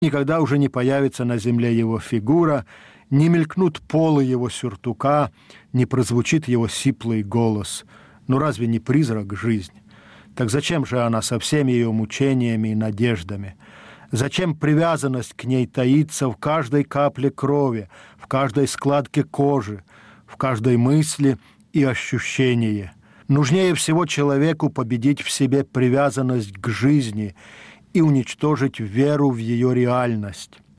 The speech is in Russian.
Никогда уже не появится на земле его фигура, не мелькнут полы его сюртука, не прозвучит его сиплый голос. Ну разве не призрак жизнь? Так зачем же она со всеми ее мучениями и надеждами? Зачем привязанность к ней таится в каждой капле крови, в каждой складке кожи, в каждой мысли и ощущении? Нужнее всего человеку победить в себе привязанность к жизни и уничтожить веру в ее реальность.